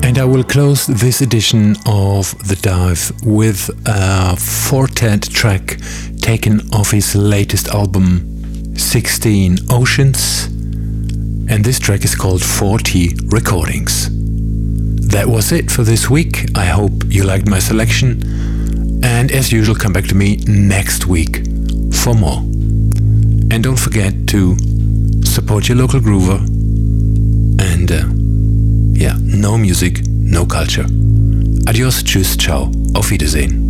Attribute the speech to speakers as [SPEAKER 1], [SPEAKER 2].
[SPEAKER 1] And I will close this edition of The Dive with a Fortet track taken off his latest album, 16 Oceans. And this track is called 40 Recordings. That was it for this week. I hope you liked my selection. And as usual, come back to me next week for more. And don't forget to support your local groover. And no music, no culture. Adios, tschüss, ciao, auf Wiedersehen.